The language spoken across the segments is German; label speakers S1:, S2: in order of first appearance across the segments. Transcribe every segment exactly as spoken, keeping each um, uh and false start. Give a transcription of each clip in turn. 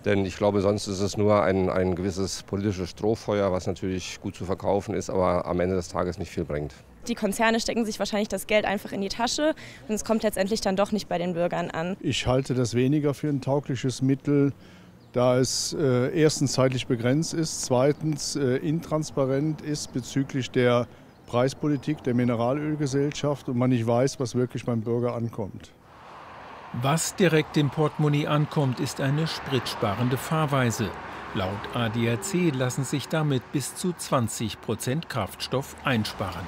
S1: Denn ich glaube, sonst ist es nur ein, ein gewisses politisches Strohfeuer, was natürlich gut zu verkaufen ist, aber am Ende des Tages nicht viel bringt.
S2: Die Konzerne stecken sich wahrscheinlich das Geld einfach in die Tasche und es kommt letztendlich dann doch nicht bei den Bürgern an.
S3: Ich halte das weniger für ein taugliches Mittel, da es äh, erstens zeitlich begrenzt ist, zweitens äh, intransparent ist bezüglich der Preispolitik der Mineralölgesellschaft und man nicht weiß, was wirklich beim Bürger ankommt.
S4: Was direkt im Portemonnaie ankommt, ist eine spritsparende Fahrweise. Laut A D A C lassen sich damit bis zu zwanzig Prozent Kraftstoff einsparen.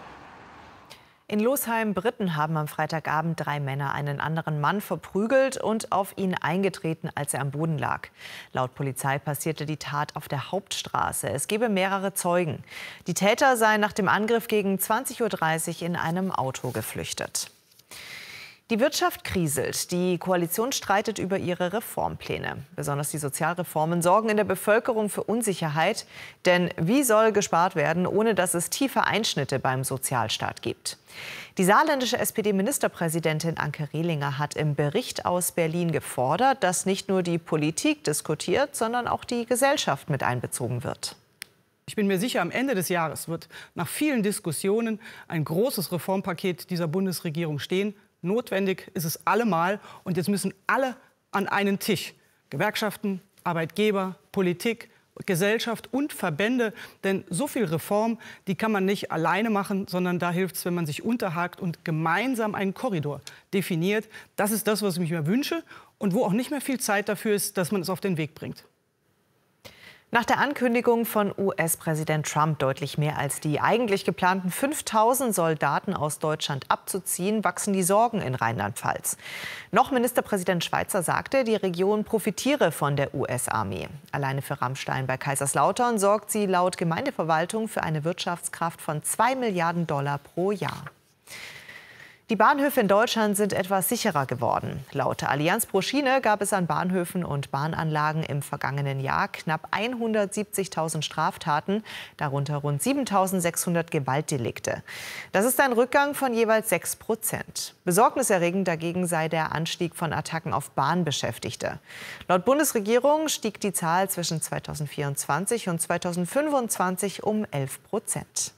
S5: In Losheim-Britten haben am Freitagabend drei Männer einen anderen Mann verprügelt und auf ihn eingetreten, als er am Boden lag. Laut Polizei passierte die Tat auf der Hauptstraße. Es gebe mehrere Zeugen. Die Täter seien nach dem Angriff gegen zwanzig Uhr dreißig in einem Auto geflüchtet. Die Wirtschaft kriselt. Die Koalition streitet über ihre Reformpläne. Besonders die Sozialreformen sorgen in der Bevölkerung für Unsicherheit. Denn wie soll gespart werden, ohne dass es tiefe Einschnitte beim Sozialstaat gibt? Die saarländische S P D-Ministerpräsidentin Anke Rehlinger hat im Bericht aus Berlin gefordert, dass nicht nur die Politik diskutiert, sondern auch die Gesellschaft mit einbezogen wird.
S6: Ich bin mir sicher, am Ende des Jahres wird nach vielen Diskussionen ein großes Reformpaket dieser Bundesregierung stehen. Notwendig ist es allemal. Und jetzt müssen alle an einen Tisch. Gewerkschaften, Arbeitgeber, Politik, Gesellschaft und Verbände. Denn so viel Reform, die kann man nicht alleine machen, sondern da hilft es, wenn man sich unterhakt und gemeinsam einen Korridor definiert. Das ist das, was ich mir wünsche und wo auch nicht mehr viel Zeit dafür ist, dass man es auf den Weg bringt.
S5: Nach der Ankündigung von U S-Präsident Trump, deutlich mehr als die eigentlich geplanten fünftausend Soldaten aus Deutschland abzuziehen, wachsen die Sorgen in Rheinland-Pfalz. Noch Ministerpräsident Schweizer sagte, die Region profitiere von der U S-Armee. Alleine für Ramstein bei Kaiserslautern sorgt sie laut Gemeindeverwaltung für eine Wirtschaftskraft von zwei Milliarden Dollar pro Jahr. Die Bahnhöfe in Deutschland sind etwas sicherer geworden. Laut der Allianz pro Schiene gab es an Bahnhöfen und Bahnanlagen im vergangenen Jahr knapp hundertsiebzigtausend Straftaten, darunter rund siebentausendsechshundert Gewaltdelikte. Das ist ein Rückgang von jeweils sechs Prozent. Besorgniserregend dagegen sei der Anstieg von Attacken auf Bahnbeschäftigte. Laut Bundesregierung stieg die Zahl zwischen zweitausendvierundzwanzig und zweitausendfünfundzwanzig um elf Prozent.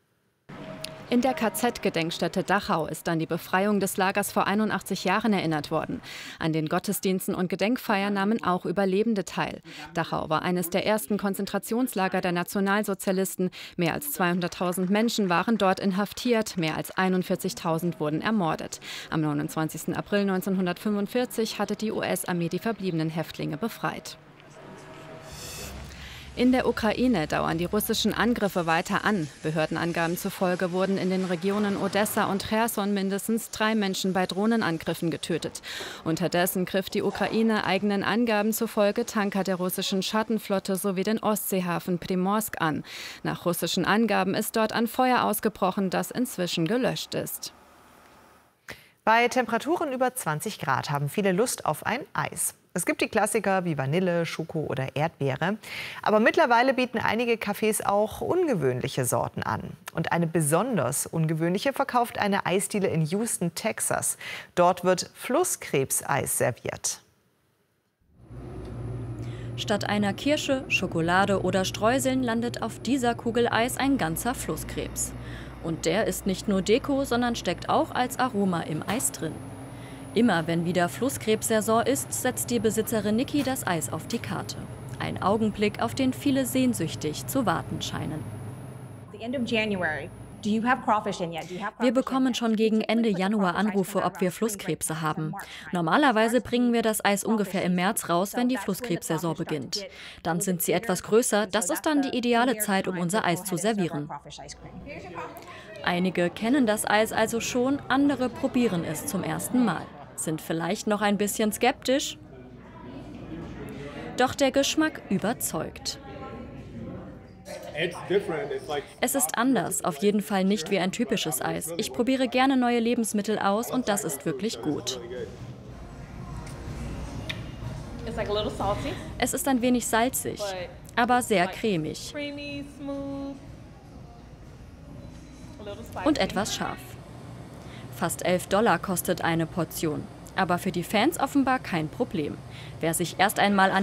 S7: In der K Z-Gedenkstätte Dachau ist an die Befreiung des Lagers vor einundachtzig Jahren erinnert worden. An den Gottesdiensten und Gedenkfeiern nahmen auch Überlebende teil. Dachau war eines der ersten Konzentrationslager der Nationalsozialisten. Mehr als zweihunderttausend Menschen waren dort inhaftiert, mehr als einundvierzigtausend wurden ermordet. Am neunundzwanzigsten April neunzehnhundertfünfundvierzig hatte die U S-Armee die verbliebenen Häftlinge befreit. In der Ukraine dauern die russischen Angriffe weiter an. Behördenangaben zufolge wurden in den Regionen Odessa und Cherson mindestens drei Menschen bei Drohnenangriffen getötet. Unterdessen griff die Ukraine eigenen Angaben zufolge Tanker der russischen Schattenflotte sowie den Ostseehafen Primorsk an. Nach russischen Angaben ist dort ein Feuer ausgebrochen, das inzwischen gelöscht ist.
S5: Bei Temperaturen über zwanzig Grad haben viele Lust auf ein Eis. Es gibt die Klassiker wie Vanille, Schoko oder Erdbeere. Aber mittlerweile bieten einige Cafés auch ungewöhnliche Sorten an. Und eine besonders ungewöhnliche verkauft eine Eisdiele in Houston, Texas. Dort wird Flusskrebseis serviert.
S8: Statt einer Kirsche, Schokolade oder Streuseln landet auf dieser Kugel Eis ein ganzer Flusskrebs. Und der ist nicht nur Deko, sondern steckt auch als Aroma im Eis drin. Immer wenn wieder Flusskrebssaison ist, setzt die Besitzerin Niki das Eis auf die Karte. Ein Augenblick, auf den viele sehnsüchtig zu warten scheinen.
S9: Wir bekommen schon gegen Ende Januar Anrufe, ob wir Flusskrebse haben. Normalerweise bringen wir das Eis ungefähr im März raus, wenn die Flusskrebssaison beginnt. Dann sind sie etwas größer, das ist dann die ideale Zeit, um unser Eis zu servieren.
S8: Einige kennen das Eis also schon, andere probieren es zum ersten Mal. Sind vielleicht noch ein bisschen skeptisch? Doch der Geschmack überzeugt. Es ist anders, auf jeden Fall nicht wie ein typisches Eis. Ich probiere gerne neue Lebensmittel aus und das ist wirklich gut. Es ist ein wenig salzig, aber sehr cremig. Und etwas scharf. Fast elf Dollar kostet eine Portion. Aber für die Fans offenbar kein Problem. Wer sich erst einmal an